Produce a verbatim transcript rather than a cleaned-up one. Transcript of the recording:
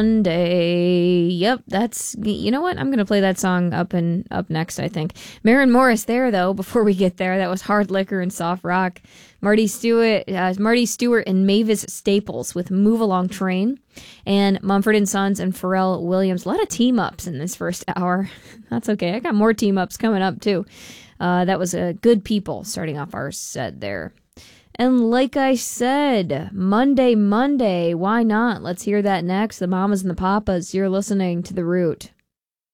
Monday. Yep, that's, you know what? I'm going to play that song up and up next, I think. Maren Morris there, though, before we get there. That was Hard Liquor and Soft Rock. Marty Stewart, uh, Marty Stewart and Mavis Staples with Move Along Train. And Mumford and Sons and Pharrell Williams. A lot of team-ups in this first hour. That's okay. I got more team-ups coming up, too. Uh, that was uh, Good People starting off our set there. And like I said, Monday, Monday, why not? Let's hear that next. The Mamas and the Papas, you're listening to The Root.